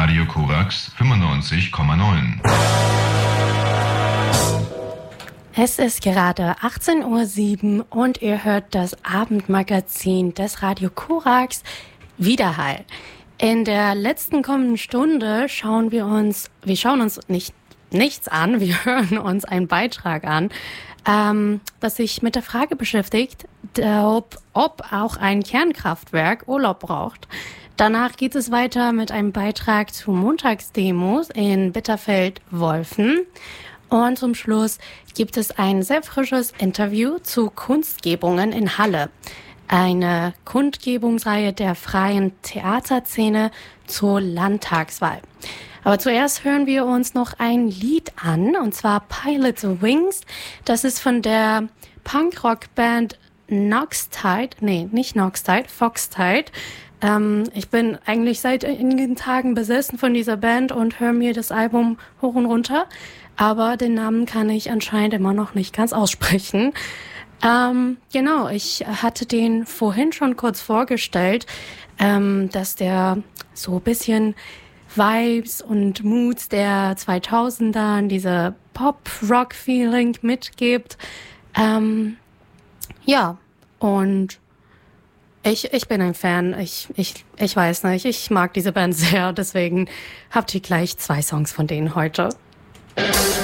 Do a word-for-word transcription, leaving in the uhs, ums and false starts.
Radio Korax fünfundneunzig Komma neun. Es ist gerade achtzehn Uhr sieben und ihr hört das Abendmagazin des Radio Korax Widerhall. In der letzten kommenden Stunde schauen wir uns, wir schauen uns nicht nichts an, wir hören uns einen Beitrag an, ähm, das sich mit der Frage beschäftigt, ob, ob auch ein Kernkraftwerk Urlaub braucht. Danach geht es weiter mit einem Beitrag zu Montagsdemos in Bitterfeld-Wolfen. Und zum Schluss gibt es ein sehr frisches Interview zu Kunstgebungen in Halle. Eine Kundgebungsreihe der freien Theaterszene zur Landtagswahl. Aber zuerst hören wir uns noch ein Lied an, und zwar Pilot Wings. Das ist von der Punkrock-Band Noxtide, nee, nicht Noxtide, Foxtide. Ähm, ich bin eigentlich seit einigen Tagen besessen von dieser Band und höre mir das Album hoch und runter. Aber den Namen kann ich anscheinend immer noch nicht ganz aussprechen. Ähm, genau, ich hatte den vorhin schon kurz vorgestellt, ähm, dass der so ein bisschen Vibes und Moods der zweitausender, diese Pop-Rock-Feeling mitgibt. Ähm, ja, und ich, ich bin ein Fan. Ich, ich, ich weiß nicht, ich mag diese Band sehr, deswegen habt ihr gleich zwei Songs von denen heute.